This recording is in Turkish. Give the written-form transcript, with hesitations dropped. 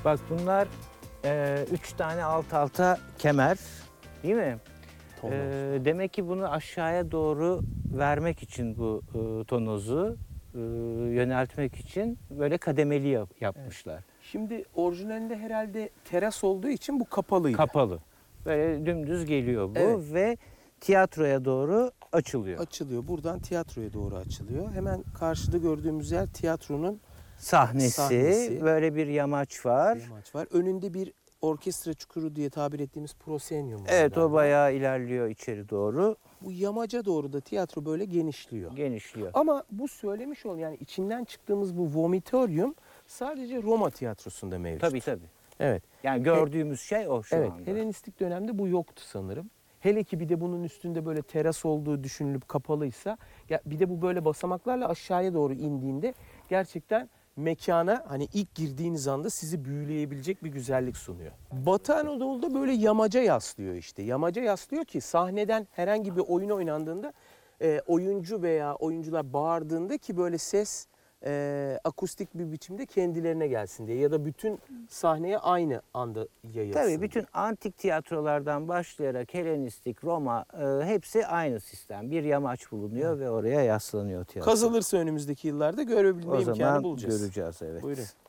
Bak bunlar 3 tane alt alta kemer, değil mi? Demek ki bunu aşağıya doğru vermek için bu tonozu yöneltmek için böyle kademeli yapmışlar. Evet. Şimdi orijinalinde herhalde teras olduğu için bu kapalıydı. Kapalı. Böyle dümdüz geliyor bu Evet. ve tiyatroya doğru açılıyor. Açılıyor. Buradan tiyatroya doğru açılıyor. Hemen karşıda gördüğümüz yer tiyatronun Sahnesi, böyle bir yamaç var. yamaç var. Önünde bir orkestra çukuru diye tabir ettiğimiz proscenium var. Evet, galiba. o bayağı ilerliyor içeri doğru. Bu yamaca doğru da tiyatro böyle genişliyor. Genişliyor. Ama bu söylemiş ol yani içinden çıktığımız bu vomitorium sadece Roma tiyatrosunda mevcut. Tabii. Evet. Yani gördüğümüz şey o şu Evet. anda. Helenistik dönemde bu yoktu sanırım. Hele ki bir de bunun üstünde böyle teras olduğu düşünülüp kapalıysa, ya bir de bu böyle basamaklarla aşağıya doğru indiğinde gerçekten mekana hani ilk girdiğiniz anda sizi büyüleyebilecek bir güzellik sunuyor. Batı Anadolu'da böyle yamaca yaslıyor işte. Yamaca yaslıyor ki sahneden herhangi bir oyun oynandığında oyuncu veya oyuncular bağırdığında ki böyle ses akustik bir biçimde kendilerine gelsin diye ya da bütün sahneye aynı anda yayılsın. Tabii bütün antik tiyatrolardan başlayarak Helenistik, Roma hepsi aynı sistem. Bir yamaç bulunuyor ve oraya yaslanıyor tiyatro. Kazılırsa önümüzdeki yıllarda görebilme O imkanı zaman bulacağız. göreceğiz, evet. Buyurun.